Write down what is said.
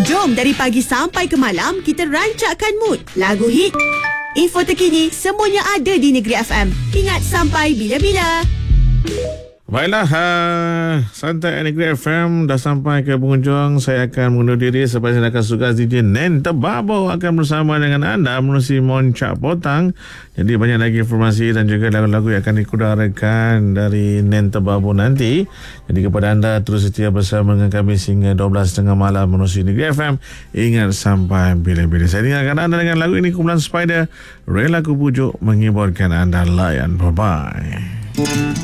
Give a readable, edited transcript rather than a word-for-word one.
Jom dari pagi sampai ke malam kita rancakkan mood. Lagu hit, info terkini, semuanya ada di Negeri FM. Ingat, sampai bila-bila. Baiklah, Santai Negeri FM dah sampai ke penghujung. Saya akan mengundur diri sebab saya akan tugas DJ Nen Tebabo akan bersama dengan anda menerusi Moncak Potang. Jadi banyak lagi informasi dan juga lagu-lagu yang akan dikudarakan dari Nen Tebabo nanti. Jadi kepada anda terus setia bersama dengan kami sehingga 12.30 malam menerusi Negeri FM. Ingat, sampai bila-bila. Saya tinggalkan anda dengan lagu ini, Kumpulan Spider, Rela Ku Pujuk, menghiburkan anda. Layan, bye-bye.